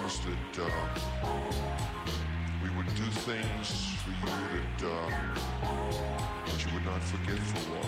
promised that we would do things for you that you would not forget for long.